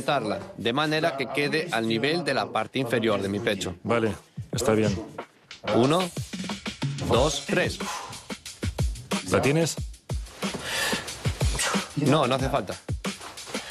levantarla, de manera que quede al nivel de la parte inferior de mi pecho. Vale, está bien. 1, 2, 3. ¿La tienes? No, no hace falta.